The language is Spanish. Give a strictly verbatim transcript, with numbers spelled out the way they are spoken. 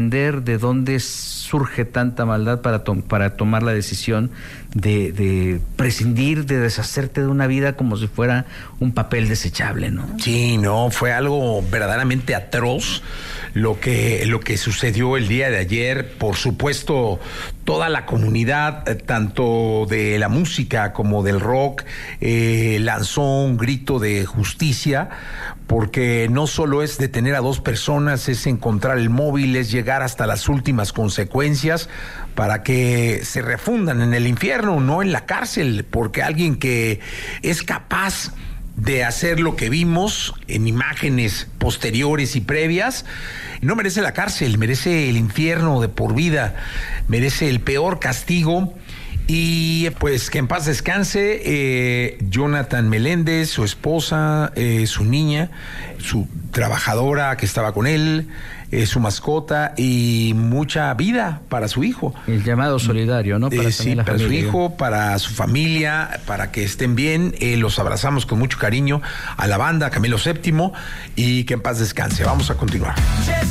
¿De dónde surge tanta maldad para, to- para tomar la decisión de, de prescindir, de deshacerte de una vida como si fuera un papel desechable, ¿no? Sí, no, fue algo verdaderamente atroz lo que, lo que sucedió el día de ayer. Por supuesto, toda la comunidad, eh, tanto de la música como del rock, eh, lanzó un grito de justicia, porque no solo es detener a dos personas, es encontrar el móvil, es llegar hasta las últimas consecuencias para que se refundan en el infierno, no en la cárcel, porque alguien que es capaz de hacer lo que vimos en imágenes posteriores y previas, no merece la cárcel, merece el infierno de por vida, merece el peor castigo. Y pues que en paz descanse eh, Jonathan Meléndez, su esposa, eh, su niña, su trabajadora que estaba con él, eh, su mascota y mucha vida para su hijo. El llamado solidario, ¿no? Para, eh, sí, la para su familia. hijo, para su familia, para que estén bien. Eh, los abrazamos con mucho cariño a la banda, a Camilo séptimo, y que en paz descanse. Vamos a continuar.